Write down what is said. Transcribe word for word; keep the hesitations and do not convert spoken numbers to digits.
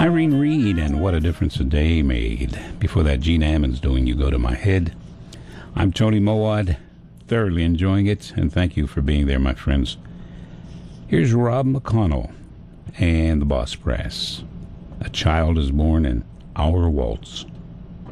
Irene Reed and What a Difference a Day Made. Before that, Gene Ammons doing You Go to My Head. I'm Tony Mowat, thoroughly enjoying it, and thank you for being there, my friends. Here's Rob McConnell and the Boss Brass. A Child is Born in Our Waltz.